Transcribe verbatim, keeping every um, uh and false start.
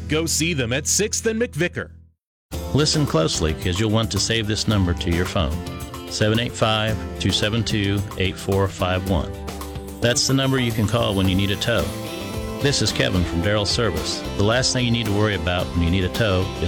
Go see them at sixth and McVicker. Listen closely because you'll want to save this number to your phone. seven eight five, two seven two, eight four five one. That's the number you can call when you need a tow. This is Kevin from Darrell Service. The last thing you need to worry about when you need a tow is